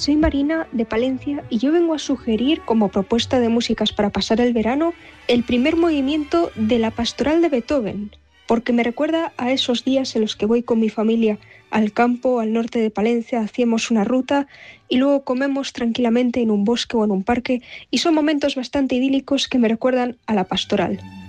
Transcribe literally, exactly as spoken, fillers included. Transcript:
soy Marina de Palencia y yo vengo a sugerir como propuesta de músicas para pasar el verano el primer movimiento de la Pastoral de Beethoven, porque me recuerda a esos días en los que voy con mi familia al campo, al norte de Palencia, hacemos una ruta y luego comemos tranquilamente en un bosque o en un parque y son momentos bastante idílicos que me recuerdan a la Pastoral.